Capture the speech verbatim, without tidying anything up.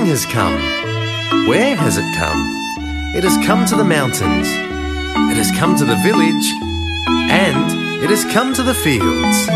has come. Where has it come? It has come to the mountains. It has come to the village. And it has come to the fields.